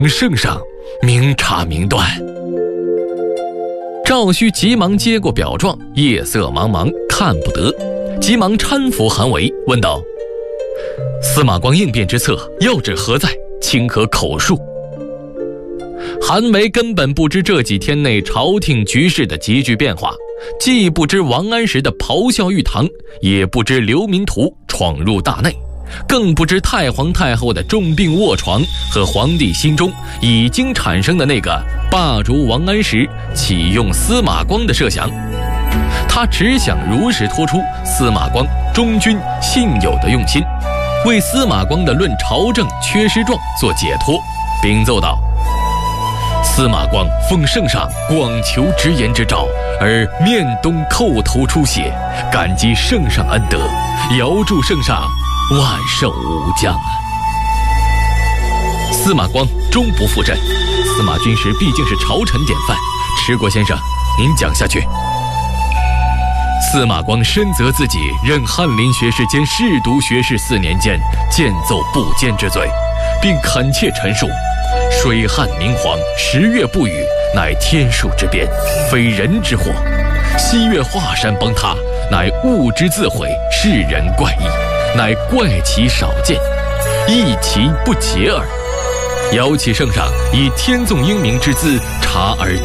圣上明察明断。赵顼急忙接过表状，夜色茫茫，看不得，急忙搀扶韩维，问道：司马光应变之策，要旨何在？卿可口述。韩维根本不知这几天内朝廷局势的急剧变化，既不知王安石的咆哮御堂，也不知刘民图闯入大内，更不知太皇太后的重病卧床和皇帝心中已经产生的那个罢黜王安石启用司马光的设想。他只想如实托出司马光忠君信友的用心，为司马光的论朝政缺失状做解脱，禀奏道：司马光奉圣上广求直言之诏，而面东叩头出血，感激圣上恩德，遥祝圣上万寿无疆。司马光终不负朕，司马君实毕竟是朝臣典范，持国先生您讲下去。司马光深责自己任翰林学士兼侍读学士4年间剑奏不坚之罪，并恳切陈述水旱明黄，10月不雨，乃天数之变，非人之祸；西岳华山崩塌，乃物之自毁，世人怪异，乃怪奇少见，异其不解耳。邀其圣上以天纵英明之姿，察而